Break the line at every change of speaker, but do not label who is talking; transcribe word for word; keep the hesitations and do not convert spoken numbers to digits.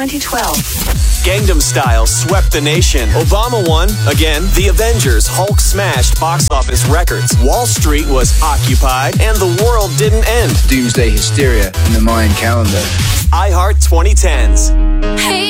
twenty twelve.
Gangnam Style swept the nation. Obama won. Again, The Avengers, Hulk smashed box office records. Wall Street was occupied, and the world didn't end.
Doomsday hysteria in the Mayan calendar.
iHeart twenty tens.
Hey.